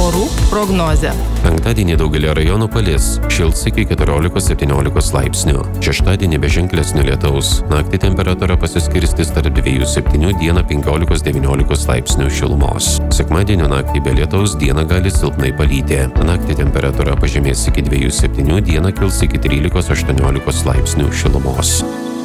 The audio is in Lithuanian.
Orų prognozė. Penktadienį daugelį rajonų palis, šils iki 14–17 laipsnių. Šeštadienį be ženklesnio lietaus. Naktį temperatūra pasiskirstys tarp 2–7, dieną 15–19 laipsnių šilumos. Sekmadienio naktį be lietaus, dieną gali silpnai palyti. Naktį temperatūra pažemės iki 2–7, dieną kils iki 13–18 laipsnių šilumos.